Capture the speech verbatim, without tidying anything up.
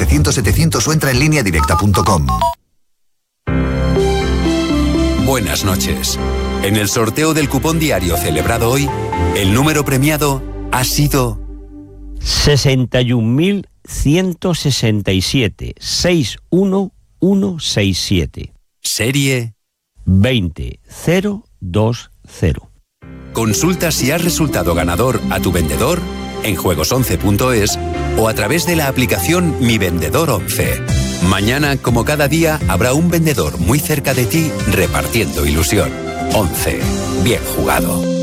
novecientos setecientos o entra en línea directa punto com. Buenas noches. En el sorteo del cupón diario celebrado hoy, el número premiado ha sido sesenta y un mil ciento sesenta y siete, seis uno uno seis siete. Serie veinte cero dos cero. Consulta si has resultado ganador a tu vendedor en juegos once punto es o a través de la aplicación Mi Vendedor once. Mañana, como cada día, habrá un vendedor muy cerca de ti repartiendo ilusión. once. Bien jugado.